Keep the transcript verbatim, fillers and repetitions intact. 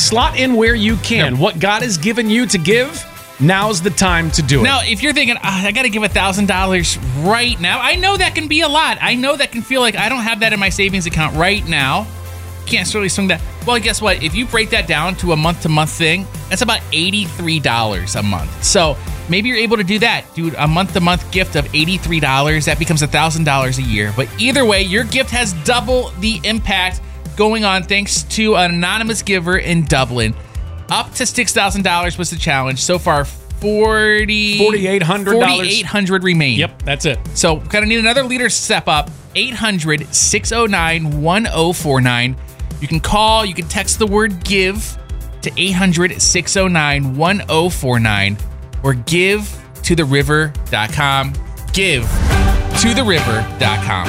Slot in where you can. Yep. What God has given you to give, now's the time to do it. Now, if you're thinking, oh, I got to give one thousand dollars right now, I know that can be a lot. I know that can feel like I don't have that in my savings account right now. Can't really swing that. Well, guess what? If you break that down to a month-to-month thing, that's about eighty-three dollars a month. So maybe you're able to do that. Do a month-to-month gift of eighty-three dollars. That becomes one thousand dollars a year. But either way, your gift has double the impact going on thanks to an anonymous giver in Dublin. Up to six thousand dollars was the challenge. So far, forty forty-eight hundred dollars. forty-eight hundred remain. Yep, that's it. So kind of need another leader to step up. eight hundred, six oh nine, one oh four nine. You can call, you can text the word give to eight hundred, six oh nine, one oh four nine or give to the river dot com. give to the river dot com.